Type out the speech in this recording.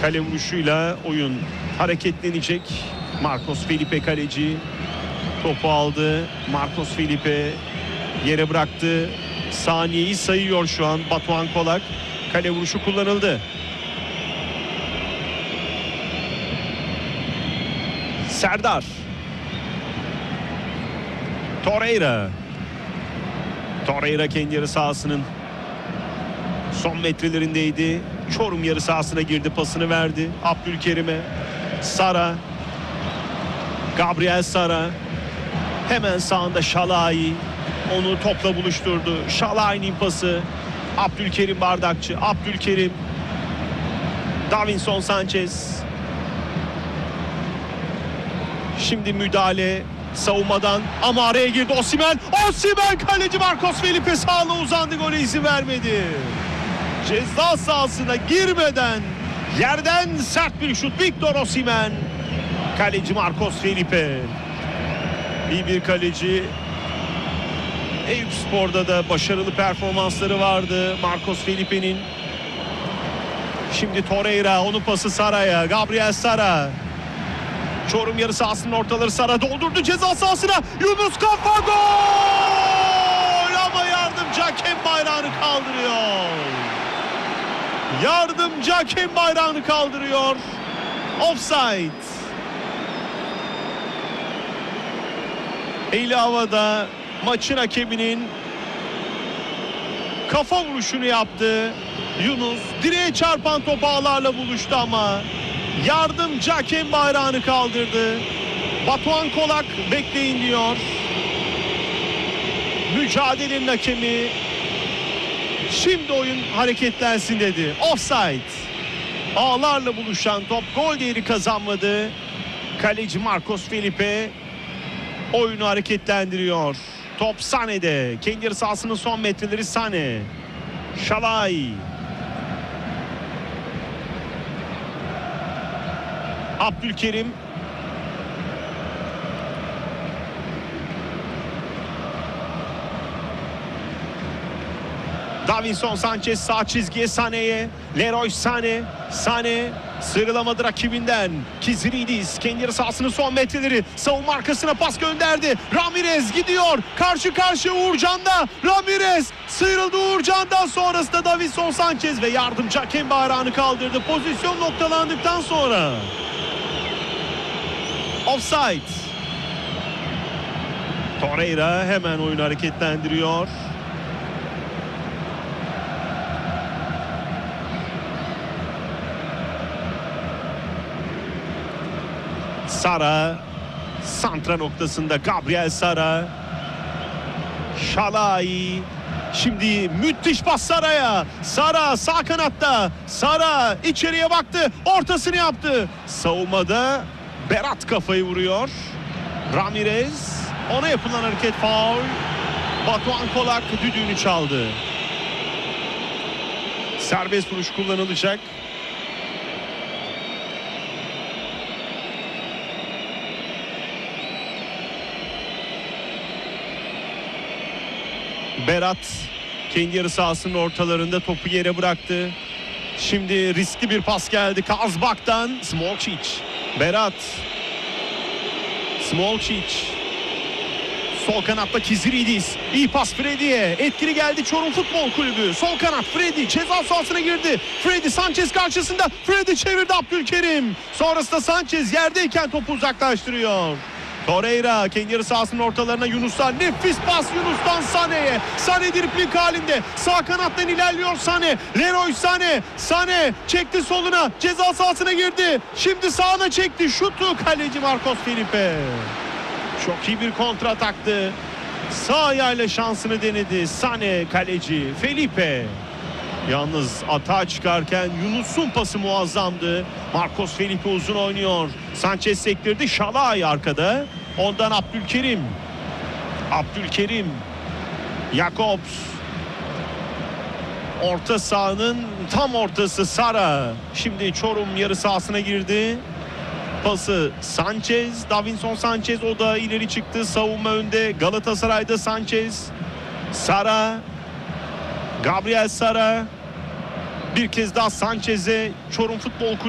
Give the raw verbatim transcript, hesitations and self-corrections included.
Kale vuruşuyla oyun hareketlenecek. Marcos Felipe kaleci. Topu aldı. Marcos Felipe yere bıraktı. Saniyeyi sayıyor şu an Batuhan Kolak. Kale vuruşu kullanıldı. Serdar. Torreira. Torreira kendi yarı sahasının son metrelerindeydi. Çorum yarı sahasına girdi, pasını verdi Abdülkerim'e. Sara. Gabriel Sara. Hemen sağında Şalai. Onu topla buluşturdu. Şalai'nin pası. Abdülkerim Bardakçı. Abdülkerim. Davinson Sanchez. Şimdi müdahale savunmadan ama araya girdi Osimhen. Osimhen kaleci Marcos Felipe sağına uzandı, gole izin vermedi. Ceza sahasına girmeden yerden sert bir şut Victor Osimhen. Kaleci Marcos Felipe. İyi bir kaleci. Eyüpspor'da da başarılı performansları vardı Marcos Felipe'nin. Şimdi Torreira, onun pası Sara'ya. Gabriel Sara. Çorum yarı sahasının ortaları, Sara doldurdu ceza sahasına. Yunus kafa, gol! Ama yardımcı hakem bayrağını kaldırıyor. Yardımcı hakem bayrağını kaldırıyor. Offside. Eli havada maçın hakeminin kafa vuruşunu yaptı. Yunus direğe çarpan top ağlarla buluştu ama yardımcı hakem bayrağını kaldırdı. Batuhan Kolak bekleyin diyor. Mücadelenin hakemi şimdi oyun hareketlensin dedi. Offside. Ağlarla buluşan top gol değeri kazanmadı. Kaleci Marcos Felipe oyunu hareketlendiriyor. Top Sané'de. Kendi yarı sahasının son metreleri Sané. Şalai. Abdülkerim. Davinson Sanchez sağ çizgiye Sané'ye. Leroy Sané. Sané sıyrılamadı rakibinden. Kizilidis kendi yarı sahasının son metreleri. Savunma arkasına pas gönderdi. Ramirez gidiyor. Karşı karşıya Uğurcan'da. Ramirez sıyrıldı Uğurcan'dan, sonrasında Davinson Sanchez ve yardımcı hakem bayrağını kaldırdı. Pozisyon noktalandıktan sonra. Offside. Torreira hemen oyunu hareketlendiriyor. Sara santra noktasında, Gabriel Sara. Şalai. Şimdi müthiş pas Sara'ya. Sara sağ kanatta. Sara içeriye baktı. Ortasını yaptı. Savunmada Berat kafayı vuruyor. Ramirez. Ona yapılan hareket faul. Batuhan Kolak düdüğünü çaldı. Serbest vuruş kullanılacak. Berat kendi yarı sahasının ortalarında topu yere bıraktı. Şimdi riskli bir pas geldi Kazbak'tan. Smolcic. Berat. Smolcic. Sol kanatta Kizilidis. İyi pas Freddy'ye. Etkili geldi Çorum Futbol Kulübü. Sol kanat Freddy ceza sahasına girdi. Freddy Sanchez karşısında. Freddy çevirdi Abdülkerim. Sonrasında Sanchez yerdeyken topu uzaklaştırıyor. Torreira kendi yarı sahasının ortalarına Yunus'a. Nefis pas Yunus'tan Sané'ye. Sané dripling halinde. Sağ kanattan ilerliyor Sané. Leroy Sané. Sané çekti soluna. Ceza sahasına girdi. Şimdi sağına çekti. Şutu kaleci Marcos Felipe. Çok iyi bir kontra ataktı. Sağ ayağıyla şansını denedi. Sané kaleci Felipe. Yalnız atağa çıkarken Yunus'un pası muazzamdı. Marcos Felipe uzun oynuyor. Sanchez sektirdi. Şalai arkada. Ondan Abdülkerim. Abdülkerim. Jakobs. Orta sahanın tam ortası Sara. Şimdi Çorum yarı sahasına girdi. Pası Sanchez. Davinson Sanchez, o da ileri çıktı. Savunma önde. Galatasaray'da Sanchez. Sara. Gabriel Sara. Bir kez daha Sanchez'e Çorum Futbol Kulübü